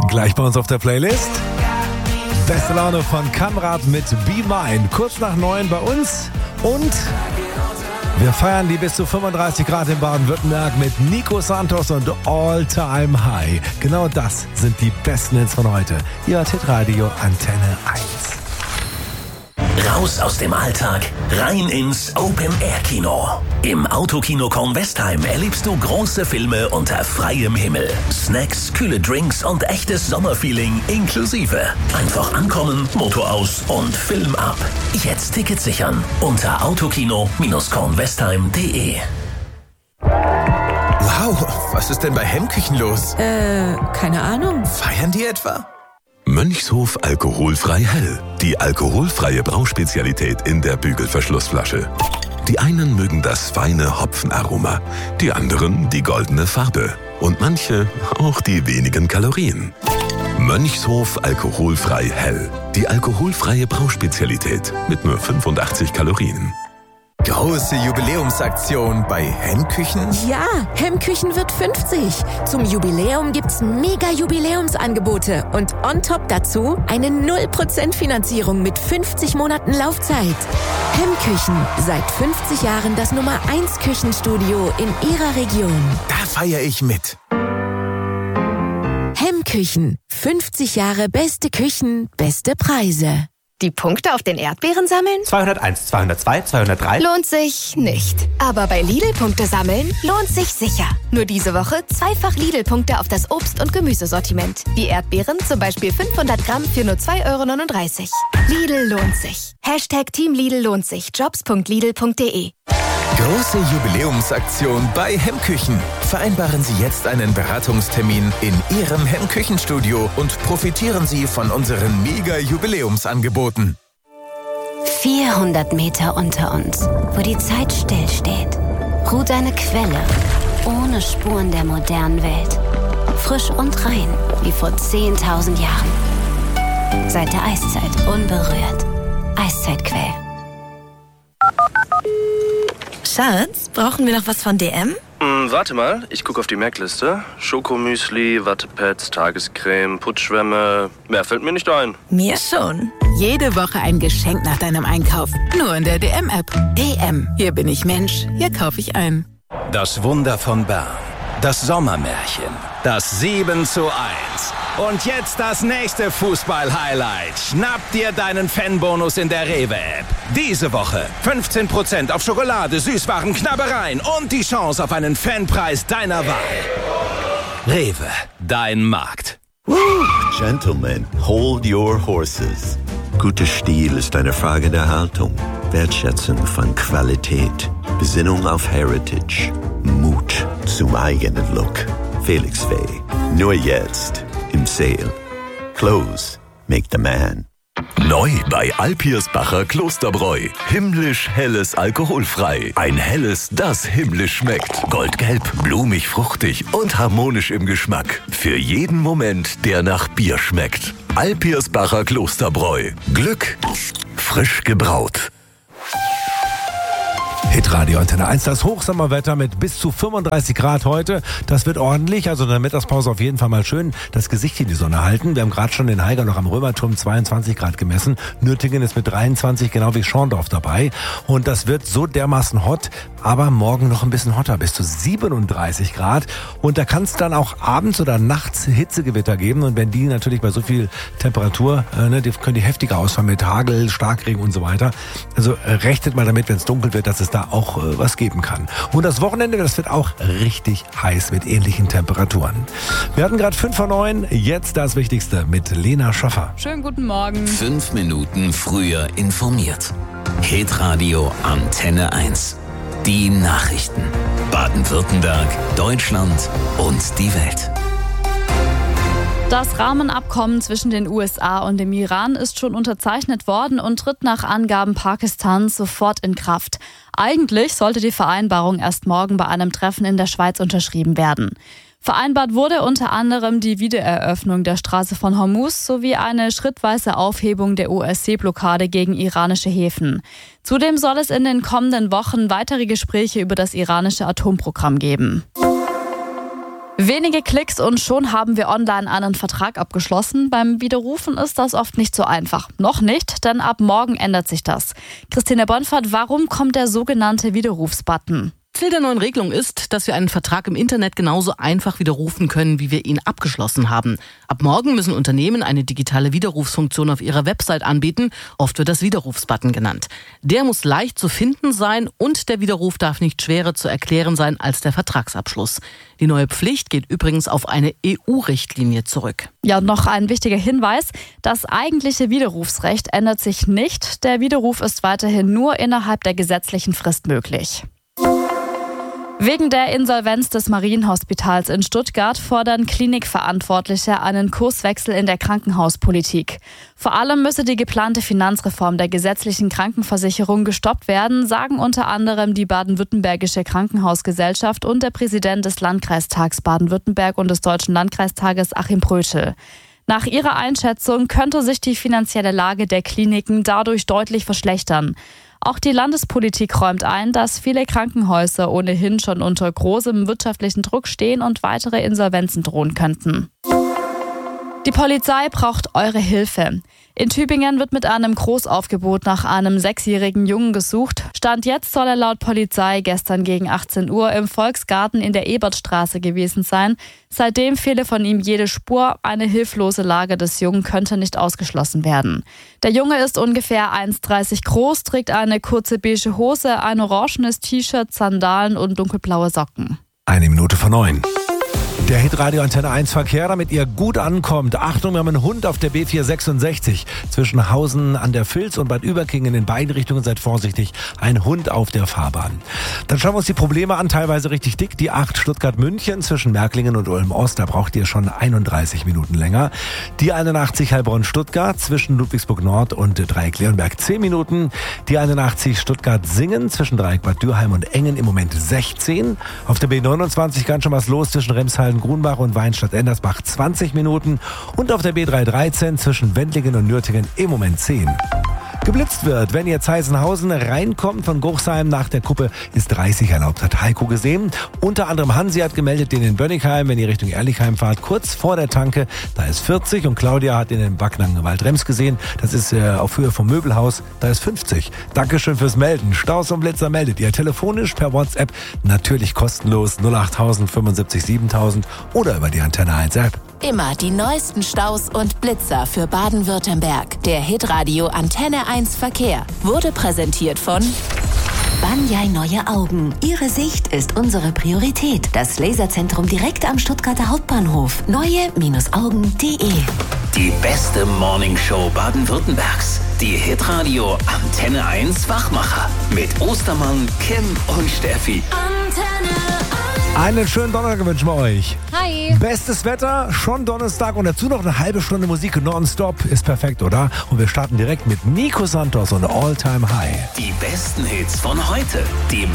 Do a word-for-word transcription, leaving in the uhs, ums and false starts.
Gleich bei uns auf der Playlist. Beste Laune von Kamrat mit Be Mine. Kurz nach neun bei uns. Und wir feiern die bis zu fünfunddreißig Grad in Baden-Württemberg mit Nico Santos und All Time High. Genau das sind die besten Hits von heute. Ihr hört Hitradio Antenne eins. Raus aus dem Alltag, rein ins Open-Air-Kino. Im Autokino Kornwestheim erlebst du große Filme unter freiem Himmel. Snacks, kühle Drinks und echtes Sommerfeeling inklusive. Einfach ankommen, Motor aus und Film ab. Jetzt Tickets sichern unter autokino Kornwestheim punkt de. Wow, was ist denn bei Hemmküchen los? Äh, keine Ahnung. Feiern die etwa? Mönchshof alkoholfrei hell. Die alkoholfreie Brauspezialität in der Bügelverschlussflasche. Die einen mögen das feine Hopfenaroma, die anderen die goldene Farbe und manche auch die wenigen Kalorien. Mönchshof alkoholfrei hell. Die alkoholfreie Brauspezialität mit nur fünfundachtzig Kalorien. Große Jubiläumsaktion bei Hemmküchen? Ja, Hemmküchen wird fünfzig. Zum Jubiläum gibt's mega Jubiläumsangebote und on top dazu eine null Prozent Finanzierung mit fünfzig Monaten Laufzeit. Hemmküchen, seit fünfzig Jahren das Nummer eins Küchenstudio in Ihrer Region. Da feiere ich mit. Hemmküchen, fünfzig Jahre beste Küchen, beste Preise. Die Punkte auf den Erdbeeren sammeln? zweihunderteins, zweihundertzwei, zweihundertdrei. Lohnt sich nicht. Aber bei Lidl-Punkte sammeln lohnt sich sicher. Nur diese Woche zweifach Lidl-Punkte auf das Obst- und Gemüsesortiment. Wie Erdbeeren, zum Beispiel fünfhundert Gramm für nur zwei Euro neununddreißig. Lidl lohnt sich. Hashtag Team Lidl lohnt sich. jobs punkt lidl punkt de. Große Jubiläumsaktion bei Hemmküchen. Vereinbaren Sie jetzt einen Beratungstermin in Ihrem Hemmküchenstudio und profitieren Sie von unseren Mega-Jubiläumsangeboten. vierhundert Meter unter uns, wo die Zeit stillsteht, ruht eine Quelle ohne Spuren der modernen Welt. Frisch und rein, wie vor zehntausend Jahren. Seit der Eiszeit unberührt. Eiszeitquell. Schatz, brauchen wir noch was von D M? Mm, warte mal, ich gucke auf die Merkliste. Schokomüsli, Wattepads, Tagescreme, Putzschwämme. Mehr fällt mir nicht ein. Mir schon. Jede Woche ein Geschenk nach deinem Einkauf. Nur in der D M-App. D M. Hier bin ich Mensch. Hier kaufe ich ein. Das Wunder von Bern. Das Sommermärchen. Das sieben zu eins. Und jetzt das nächste Fußball-Highlight. Schnapp dir deinen Fanbonus in der Rewe-App. Diese Woche fünfzehn Prozent auf Schokolade, Süßwaren, Knabbereien und die Chance auf einen Fanpreis deiner Wahl. Rewe, dein Markt. Gentlemen, hold your horses. Guter Stil ist eine Frage der Haltung, Wertschätzung von Qualität, Besinnung auf Heritage, Mut zum eigenen Look. Felix Faye, nur jetzt im Sale. Clothes make the man. Neu bei Alpirsbacher Klosterbräu. Himmlisch helles alkoholfrei. Ein helles, das himmlisch schmeckt. Goldgelb, blumig, fruchtig und harmonisch im Geschmack. Für jeden Moment, der nach Bier schmeckt. Alpirsbacher Klosterbräu. Glück, frisch gebraut. Hitradio Antenne eins, das Hochsommerwetter mit bis zu fünfunddreißig Grad heute. Das wird ordentlich, also in der Mittagspause auf jeden Fall mal schön das Gesicht in die Sonne halten. Wir haben gerade schon in Haiger noch am Römerturm zweiundzwanzig Grad gemessen. Nürtingen ist mit dreiundzwanzig, genau wie Schorndorf dabei. Und das wird so dermaßen hot, aber morgen noch ein bisschen hotter, bis zu siebenunddreißig Grad. Und da kann es dann auch abends oder nachts Hitzegewitter geben. Und wenn die natürlich bei so viel Temperatur, äh, ne, die können die heftiger ausfallen mit Hagel, Starkregen und so weiter. Also äh, rechnet mal damit, wenn es dunkel wird, dass es da auch äh, was geben kann. Und das Wochenende, das wird auch richtig heiß mit ähnlichen Temperaturen. Wir hatten gerade fünf vor neun, jetzt das Wichtigste mit Lena Schaffer. Schönen guten Morgen. Fünf Minuten früher informiert. Hitradio Antenne eins. Die Nachrichten. Baden-Württemberg, Deutschland und die Welt. Das Rahmenabkommen zwischen den U S A und dem Iran ist schon unterzeichnet worden und tritt nach Angaben Pakistans sofort in Kraft. Eigentlich sollte die Vereinbarung erst morgen bei einem Treffen in der Schweiz unterschrieben werden. Vereinbart wurde unter anderem die Wiedereröffnung der Straße von Hormuz sowie eine schrittweise Aufhebung der U S-Seeblockade gegen iranische Häfen. Zudem soll es in den kommenden Wochen weitere Gespräche über das iranische Atomprogramm geben. Wenige Klicks und schon haben wir online einen Vertrag abgeschlossen. Beim Widerrufen ist das oft nicht so einfach. Noch nicht, denn ab morgen ändert sich das. Christine Bonfahrt, warum kommt der sogenannte Widerrufsbutton? Ziel der neuen Regelung ist, dass wir einen Vertrag im Internet genauso einfach widerrufen können, wie wir ihn abgeschlossen haben. Ab morgen müssen Unternehmen eine digitale Widerrufsfunktion auf ihrer Website anbieten. Oft wird das Widerrufsbutton genannt. Der muss leicht zu finden sein und der Widerruf darf nicht schwerer zu erklären sein als der Vertragsabschluss. Die neue Pflicht geht übrigens auf eine E U-Richtlinie zurück. Ja, und noch ein wichtiger Hinweis. Das eigentliche Widerrufsrecht ändert sich nicht. Der Widerruf ist weiterhin nur innerhalb der gesetzlichen Frist möglich. Wegen der Insolvenz des Marienhospitals in Stuttgart fordern Klinikverantwortliche einen Kurswechsel in der Krankenhauspolitik. Vor allem müsse die geplante Finanzreform der gesetzlichen Krankenversicherung gestoppt werden, sagen unter anderem die Baden-Württembergische Krankenhausgesellschaft und der Präsident des Landkreistags Baden-Württemberg und des Deutschen Landkreistages Achim Prötschel. Nach ihrer Einschätzung könnte sich die finanzielle Lage der Kliniken dadurch deutlich verschlechtern. Auch die Landespolitik räumt ein, dass viele Krankenhäuser ohnehin schon unter großem wirtschaftlichen Druck stehen und weitere Insolvenzen drohen könnten. Die Polizei braucht eure Hilfe. In Tübingen wird mit einem Großaufgebot nach einem sechsjährigen Jungen gesucht. Stand jetzt soll er laut Polizei gestern gegen achtzehn Uhr im Volksgarten in der Ebertstraße gewesen sein. Seitdem fehle von ihm jede Spur. Eine hilflose Lage des Jungen könnte nicht ausgeschlossen werden. Der Junge ist ungefähr eins Komma dreißig groß, trägt eine kurze beige Hose, ein orangenes T-Shirt, Sandalen und dunkelblaue Socken. Eine Minute vor neun. Der Hitradio Antenne eins Verkehr, damit ihr gut ankommt. Achtung, wir haben einen Hund auf der B vierhundertsechsundsechzig. Zwischen Hausen an der Vils und Bad Überkingen in beiden Richtungen. Seid vorsichtig. Ein Hund auf der Fahrbahn. Dann schauen wir uns die Probleme an, teilweise richtig dick. Die acht Stuttgart-München zwischen Märklingen und Ulm-Ost. Da braucht ihr schon einunddreißig Minuten länger. Die einundachtzig Heilbronn-Stuttgart zwischen Ludwigsburg-Nord und Dreieck-Leonberg zehn Minuten. Die einundachtzig Stuttgart-Singen zwischen Dreieck Bad Dürheim und Engen im Moment sechzehn. Auf der B neunundzwanzig ganz schon was los zwischen Remshalden, Grunbach und Weinstadt-Endersbach zwanzig Minuten und auf der B dreihundertdreizehn zwischen Wendlingen und Nürtingen im Moment zehn. Geblitzt wird, wenn ihr Zeisenhausen reinkommt von Guchsheim nach der Kuppe, ist dreißig erlaubt, hat Heiko gesehen. Unter anderem Hansi hat gemeldet, den in Bönnigheim, wenn ihr Richtung Ehrlichheim fahrt, kurz vor der Tanke, da ist vierzig. Und Claudia hat den in Backnang-Waldrems gesehen, das ist äh, auf Höhe vom Möbelhaus, da ist fünfzig. Dankeschön fürs Melden. Staus und Blitzer meldet ihr telefonisch per WhatsApp, natürlich kostenlos null acht null null fünfundsiebzig siebentausend oder über die Antenne eins App. Immer die neuesten Staus und Blitzer für Baden-Württemberg. Der Hitradio Antenne eins Verkehr wurde präsentiert von Banyai Neue Augen. Ihre Sicht ist unsere Priorität. Das Laserzentrum direkt am Stuttgarter Hauptbahnhof. neue Augen punkt de. Die beste Morningshow Baden-Württembergs. Die Hitradio Antenne eins Wachmacher. Mit Ostermann, Kim und Steffi. Antenne Einen schönen Donnerstag wünschen wir euch. Hi. Bestes Wetter, schon Donnerstag und dazu noch eine halbe Stunde Musik nonstop. Ist perfekt, oder? Und wir starten direkt mit Nico Santos und All Time High. Die besten Hits von heute. Die